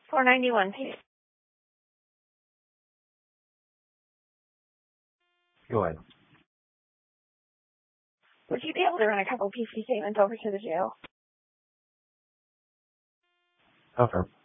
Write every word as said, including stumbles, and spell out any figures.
four ninety-one, please. Go ahead. Would you be able to run a couple P C statements over to the jail? Affirm.